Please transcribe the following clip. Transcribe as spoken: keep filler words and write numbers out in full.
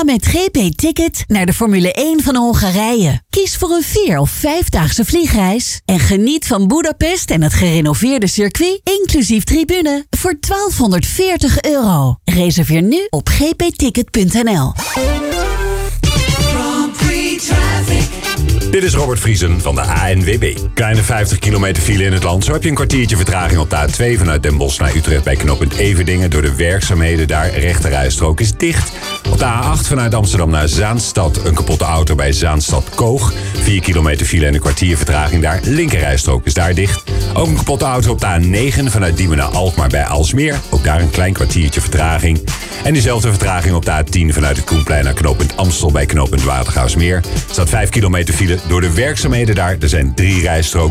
Ga met G P Ticket naar de Formule één van Hongarije. Kies voor een vier- of vijfdaagse vliegreis en geniet van Budapest en het gerenoveerde circuit, inclusief tribune, voor twaalfhonderdveertig euro. Reserveer nu op g p ticket punt n l. Dit is Robert Vriesen van de A N W B. Kleine vijftig kilometer file in het land. Zo heb je een kwartiertje vertraging op de A twee vanuit Den Bosch naar Utrecht bij knooppunt Everdingen. Door de werkzaamheden daar, rechterrijstrook is dicht. Op de A acht vanuit Amsterdam naar Zaanstad. Een kapotte auto bij Zaanstad-Koog. vier kilometer file en een kwartier vertraging daar. Linkerrijstrook is daar dicht. Ook een kapotte auto op de A negen vanuit Diemen naar Alkmaar bij Aalsmeer. Ook daar een klein kwartiertje vertraging. En diezelfde vertraging op de A tien vanuit het Koenplein naar knooppunt Amstel bij knooppunt Watergraafsmeer. Er staat vijf kilometer file door de werkzaamheden daar. Er zijn drie rijstroken